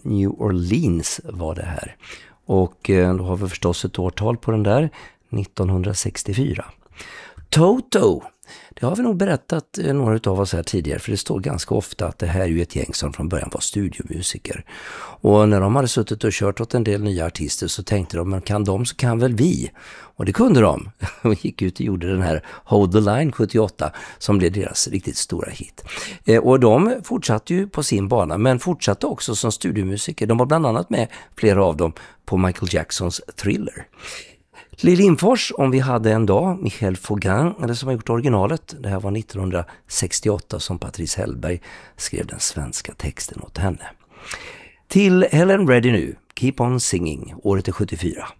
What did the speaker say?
New Orleans var det här. Och då har vi förstås ett årtal på den där, 1964. Toto, det har vi nog berättat några av oss här tidigare, för det står ganska ofta att det här är ju ett gäng som från början var studiomusiker. Och när de hade suttit och kört åt en del nya artister så tänkte de, men kan de så kan väl vi? Och det kunde de. Och gick ut och gjorde den här Hold the Line 78 som blev deras riktigt stora hit. Och de fortsatte ju på sin bana, men fortsatte också som studiomusiker. De var bland annat med, flera av dem, på Michael Jacksons Thriller. Lill Lindfors, Om vi hade en dag, Michel Fugain, eller som har gjort originalet. Det här var 1968 som Patrice Hellberg skrev den svenska texten åt henne. Till Helen Reddy nu, Keep on Singing, året är 74.